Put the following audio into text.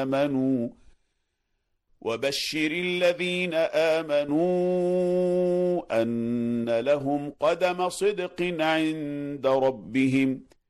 آمنوا وبشر الذين آمنوا أن لهم قدم صدق عند ربهم